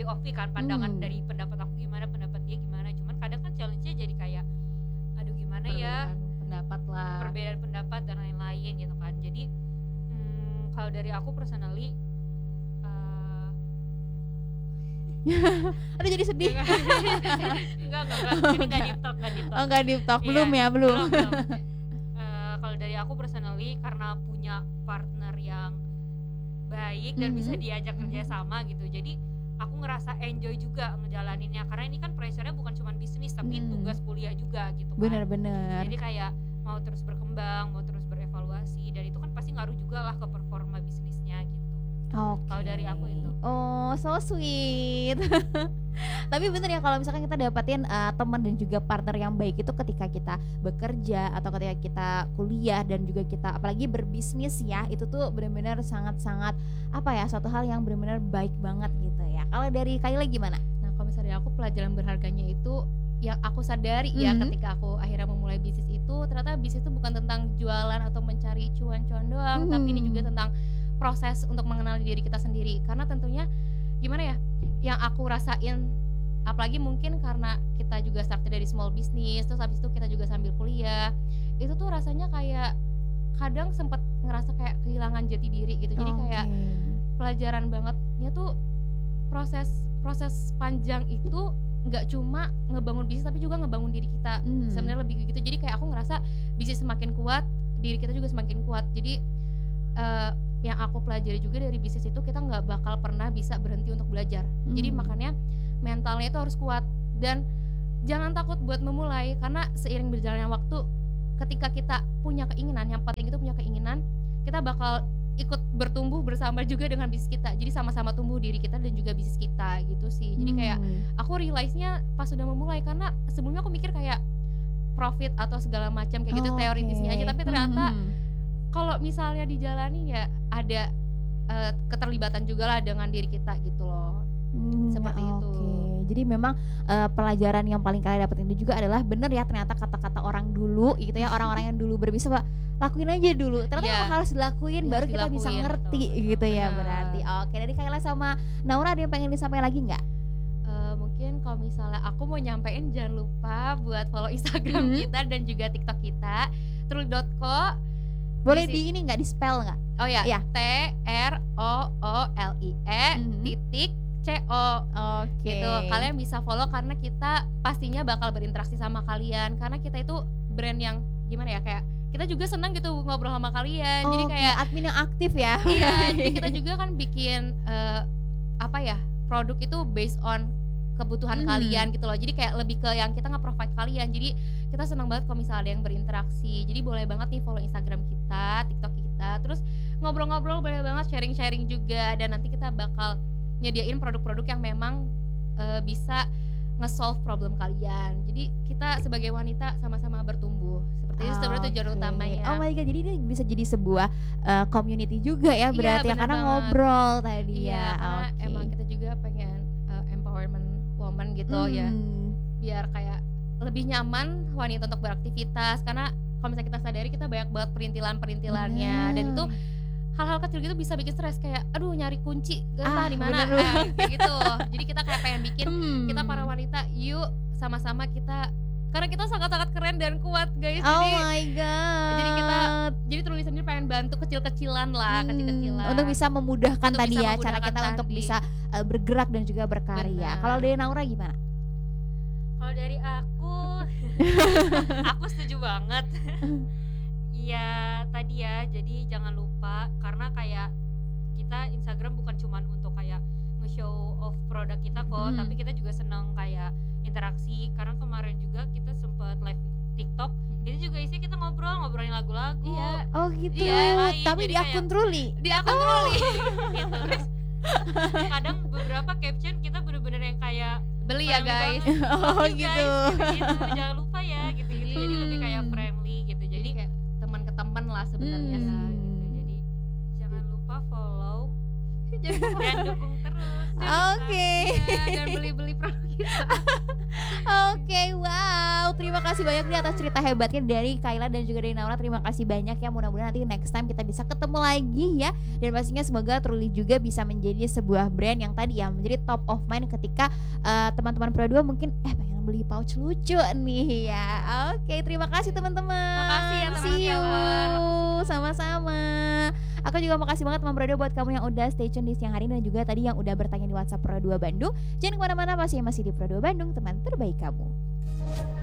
POV kan, pandangan dari pendapat aku gimana, pendapat dia gimana. Cuman kadang kan challenge-nya jadi kayak aduh gimana ya, pendapat lah, perbedaan pendapat dan lain-lain gitu kan. Jadi kalau dari aku personally aduh jadi sedih. enggak ini enggak deep talk. Oh enggak deep talk, belum. Kalau dari aku personally karena punya partner yang baik dan bisa diajak kerja sama gitu, jadi aku ngerasa enjoy juga ngejalaninnya, karena ini kan pressure-nya bukan cuma bisnis tapi tugas kuliah juga gitu kan. Benar. Jadi kayak mau terus berkembang, mau terus berevaluasi, dan itu kan pasti ngaruh juga lah ke performa bisnisnya gitu. Kalau dari aku itu. Oh, so sweet. Tapi bener ya, kalau misalkan kita dapatin teman dan juga partner yang baik itu ketika kita bekerja atau ketika kita kuliah dan juga kita apalagi berbisnis ya, itu tuh benar-benar sangat-sangat suatu hal yang benar-benar baik banget gitu ya. Kalau dari Kayla gimana? Nah, kalau misalnya aku pelajaran berharganya itu yang aku sadari ya ketika aku akhirnya memulai bisnis itu, ternyata bisnis itu bukan tentang jualan atau mencari cuan-cuan doang, tapi ini juga tentang proses untuk mengenali diri kita sendiri. Karena tentunya gimana ya, yang aku rasain, apalagi mungkin karena kita juga start dari small business, terus habis itu kita juga sambil kuliah, itu tuh rasanya kayak kadang sempat ngerasa kayak kehilangan jati diri gitu. Jadi kayak pelajaran bangetnya tuh proses panjang itu nggak cuma ngebangun bisnis tapi juga ngebangun diri kita. Sebenarnya lebih gitu. Jadi kayak aku ngerasa bisnis semakin kuat, diri kita juga semakin kuat. Jadi yang aku pelajari juga dari bisnis itu, kita nggak bakal pernah bisa berhenti untuk belajar. Jadi makanya mentalnya itu harus kuat dan jangan takut buat memulai, karena seiring berjalannya waktu, ketika kita punya keinginan, yang penting itu punya keinginan, kita bakal ikut bertumbuh bersama juga dengan bisnis kita. Jadi sama-sama tumbuh diri kita dan juga bisnis kita gitu sih. Jadi kayak aku realize-nya pas sudah memulai, karena sebelumnya aku mikir kayak profit atau segala macam kayak gitu, teoritisnya aja, tapi ternyata kalau misalnya dijalani ya ada keterlibatan juga lah dengan diri kita gitu loh. Seperti itu. Jadi memang pelajaran yang paling kalian dapetin itu juga adalah bener ya, ternyata kata-kata orang dulu gitu ya, orang-orang yang dulu berbisnis, lakuin aja dulu. Ternyata memang harus dilakuin baru kita bisa ngerti gitu ya berarti. Oke, dari Kayla sama Naura ada yang pengen disampaikan lagi nggak? Mungkin kalau misalnya aku mau nyampein, jangan lupa buat follow Instagram kita dan juga TikTok kita, truly.co. Boleh di ini nggak, di spell nggak? Oh ya, TROOLIE.CO. Gitu. Kalian bisa follow karena kita pastinya bakal berinteraksi sama kalian, karena kita itu brand yang gimana ya, kayak kita juga senang gitu ngobrol sama kalian. Jadi kayak admin yang aktif ya. Iya, jadi kita juga kan bikin produk itu based on kebutuhan kalian gitu loh. Jadi kayak lebih ke yang kita nge-provide kalian. Jadi kita senang banget kalau misalnya ada yang berinteraksi. Jadi boleh banget nih follow Instagram kita, TikTok kita, terus ngobrol-ngobrol, boleh banget sharing-sharing juga. Dan nanti kita bakal nyediain produk-produk yang memang bisa nge-solve problem kalian. Jadi kita sebagai wanita sama-sama bertumbuh. Seperti itu sebenarnya tujuan utamanya. Oh my god, jadi ini bisa jadi sebuah community juga ya berarti ya, karena banget. Ngobrol tadi ya. Karena emang kita juga pengen empowerment woman gitu ya, biar kayak lebih nyaman wanita untuk beraktivitas. Karena kalau misalnya kita sadari, kita banyak banget perintilannya, dan itu hal-hal kecil gitu bisa bikin stres, kayak aduh nyari kunci entah di mana kayak gitu. Jadi kita kayak pengen bikin kita para wanita, yuk sama-sama kita, karena kita sangat-sangat keren dan kuat guys. My god. Jadi Truly sendiri pengen bantu kecil-kecilan lah, kecil-kecilan untuk bisa memudahkan untuk tadi bisa ya cara memudahkan kita untuk bisa bergerak dan juga berkarya. Kalau dari Naura gimana? Kalau dari aku aku setuju banget. Iya tadi ya, jadi jangan lupa, karena kayak kita Instagram bukan cuman untuk kayak nge-show off produk kita kok, tapi kita juga senang kayak interaksi. Karena kemarin juga kita sempat live TikTok, itu juga isinya kita ngobrolin lagu-lagu. Iya. Oh gitu. Iya, tapi di akun Truly. Di akun Truly. Gitu. Terus kadang beberapa caption kita bener-bener yang kayak beli ya guys. Gitu. Jangan lupa ya gitu. Jadi lebih kayak friendly gitu. Jadi kayak teman ke teman lah sebenarnya gitu. Jadi jangan lupa follow dan dukung terus. Oke. Dan beli-beli produk kita. Oke, wow. Terima terima kasih banyak nih atas cerita hebatnya dari Kayla dan juga dari Naura. Terima kasih banyak ya. Mudah-mudahan nanti next time kita bisa ketemu lagi ya. Dan pastinya semoga Truly juga bisa menjadi sebuah brand yang tadi ya menjadi top of mind ketika teman-teman Pro 2 mungkin pengen beli pouch lucu nih ya. Oke, terima kasih teman-teman. Makasih ya See you. teman-teman. Sama-sama. Aku juga makasih banget teman Pro 2 buat kamu yang udah stay tune di siang hari ini dan juga tadi yang udah bertanya di WhatsApp Pro 2 Bandung. Jangan kemana-mana, masih di Pro 2 Bandung, teman terbaik kamu.